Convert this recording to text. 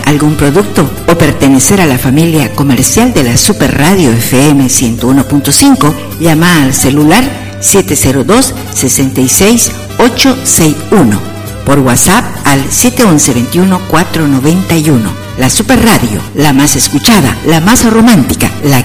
algún producto o pertenecer a la familia comercial de la Super Radio FM 101.5, llama al celular 702-66861. Por WhatsApp al 711-21-491. La Super Radio, la más escuchada, la más romántica, la